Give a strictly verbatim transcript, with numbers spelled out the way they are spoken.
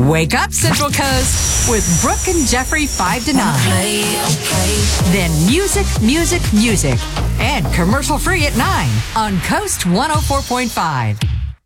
Wake up, Central Coast, with Brooke and Jeffrey five to nine. Okay, okay. Then music, music, music. And commercial free at nine on Coast one oh four point five.